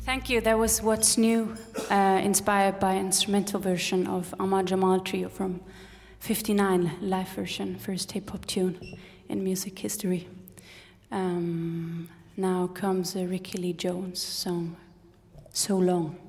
Thank you. That was What's New, inspired by instrumental version of Ahmad Jamal Trio from '59, live version, first hip-hop tune in music history. Now comes a Ricky Lee Jones song, So Long.